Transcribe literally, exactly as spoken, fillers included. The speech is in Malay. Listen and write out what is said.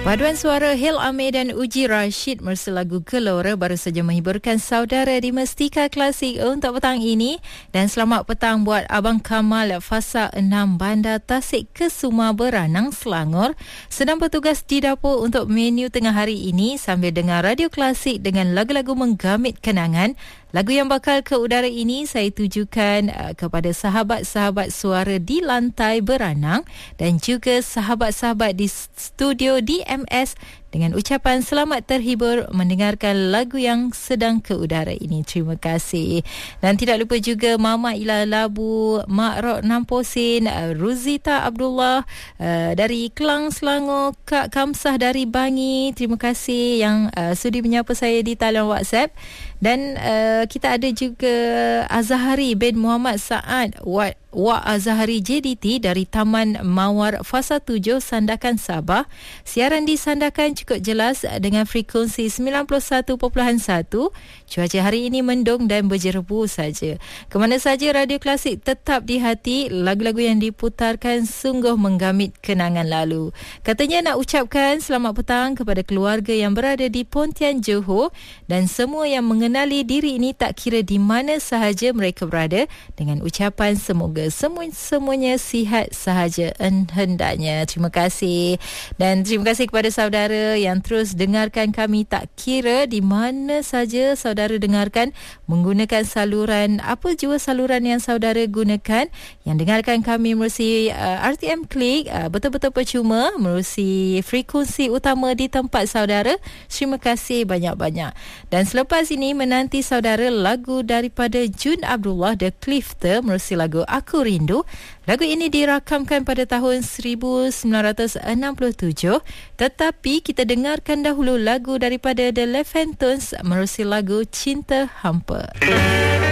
Paduan suara Hil Amir dan Uji Rashid merusi lagu Gelora baru saja menghiburkan saudara di Mestika Klasik untuk petang ini. Dan selamat petang buat Abang Kamal Fasa enam Bandar Tasik Kesuma Beranang, Selangor. Sedang bertugas di dapur untuk menu tengah hari ini sambil dengar radio klasik dengan lagu-lagu menggamit kenangan. Lagu yang bakal ke udara ini saya tujukan uh, kepada sahabat-sahabat suara di lantai beranang dan juga sahabat-sahabat di studio D M S dengan ucapan selamat terhibur mendengarkan lagu yang sedang ke udara ini. Terima kasih. Dan tidak lupa juga Mama Ila Labu, Mak Rok Namposin, uh, Ruzita Abdullah uh, dari Kelang Selangor, Kak Kamsah dari Bangi. Terima kasih yang uh, sudi menyapa saya di talian WhatsApp. Dan uh, kita ada juga Azahari bin Muhammad Saad Wak Wak Azahari J D T dari Taman Mawar Fasa tujuh, Sandakan, Sabah. Siaran di Sandakan cukup jelas dengan frekuensi sembilan puluh satu perpuluhan satu. Cuaca hari ini mendung dan berjerebu saja. Kemana saja radio klasik tetap di hati. Lagu-lagu yang diputarkan sungguh menggamit kenangan lalu. Katanya nak ucapkan selamat petang kepada keluarga yang berada di Pontian, Johor dan semua yang mengenali diri ini tak kira di mana sahaja mereka berada, dengan ucapan semoga semua-semuanya sihat sahaja hendaknya. Terima kasih. Dan terima kasih kepada saudara yang terus dengarkan kami tak kira di mana saja saudara dengarkan, menggunakan saluran apa jua saluran yang saudara gunakan. Yang dengarkan kami melalui uh, R T M Klik, uh, betul-betul percuma, melalui frekuensi utama di tempat saudara. Terima kasih banyak-banyak. Dan selepas ini menanti saudara lagu daripada Jun Abdullah The Clifter melalui lagu Aku Rindu. Lagu ini dirakamkan pada tahun seribu sembilan ratus enam puluh tujuh, tetapi kita dengarkan dahulu lagu daripada The Lefantons melalui lagu Cinta Hampa.